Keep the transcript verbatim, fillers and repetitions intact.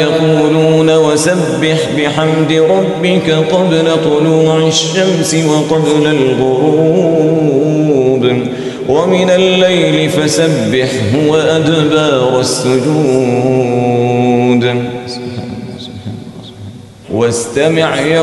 يقولون وسبح بحمد ربك قبل طلوع الشمس وقبل الغروب ومن الليل فسبحه وأدبار السجود واستمع